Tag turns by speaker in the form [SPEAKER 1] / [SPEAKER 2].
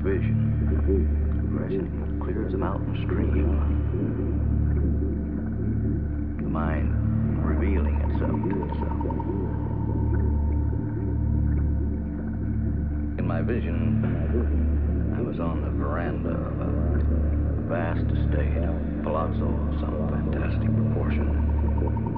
[SPEAKER 1] vision, progressing clear as a mountain stream. The mind revealing itself to itself. In my vision, I was on the veranda of a vast estate, a palazzo of some fantastic proportion.